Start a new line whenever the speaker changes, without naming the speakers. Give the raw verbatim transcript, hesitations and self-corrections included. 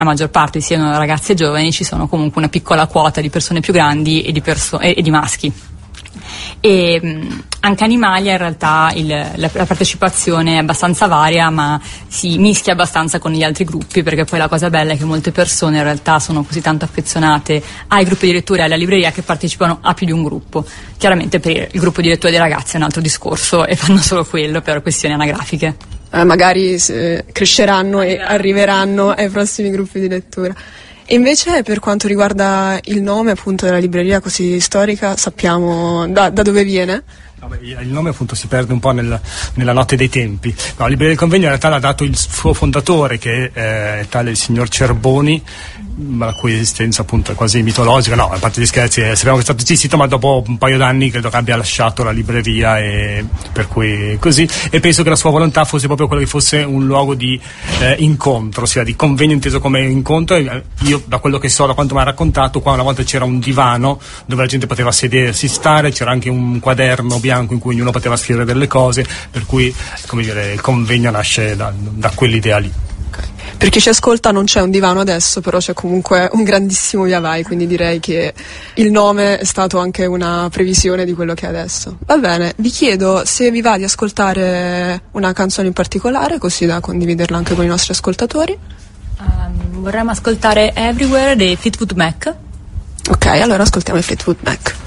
la maggior parte siano ragazze giovani, ci sono comunque una piccola quota di persone più grandi e di, perso- e, e di maschi. E mh, anche Animalia in realtà il, la, la partecipazione è abbastanza varia, ma si mischia abbastanza con gli altri gruppi, perché poi la cosa bella è che molte persone in realtà sono così tanto affezionate ai gruppi di lettura e alla libreria che partecipano a più di un gruppo. Chiaramente per il gruppo di lettura dei ragazzi è un altro discorso e fanno solo quello per questioni anagrafiche.
Eh, magari se cresceranno e arriveranno ai prossimi gruppi di lettura. E invece per quanto riguarda il nome appunto della libreria così storica, sappiamo da, da dove viene?
Vabbè, il nome appunto si perde un po' nel, nella notte dei tempi. No, la libreria del convegno in realtà l'ha dato il suo fondatore, che è eh, tale il signor Cerboni, la cui esistenza appunto è quasi mitologica. No, a parte gli scherzi, eh, sappiamo che è stato gestito, ma dopo un paio d'anni credo che abbia lasciato la libreria, e per cui così, e penso che la sua volontà fosse proprio quella che fosse un luogo di eh, incontro, ossia di convegno inteso come incontro. E io, da quello che so, da quanto mi ha raccontato, qua una volta c'era un divano dove la gente poteva sedersi, stare, c'era anche un quaderno bianco in cui ognuno poteva scrivere delle cose, per cui, come dire, il convegno nasce da, da quell'idea lì.
Per chi ci ascolta non c'è un divano adesso, però c'è comunque un grandissimo via vai, quindi direi che il nome è stato anche una previsione di quello che è adesso. Va bene, vi chiedo se vi va di ascoltare una canzone in particolare, così da condividerla anche con i nostri ascoltatori.
Um, vorremmo ascoltare Everywhere dei Fleetwood Mac.
Ok, allora ascoltiamo i Fleetwood Mac.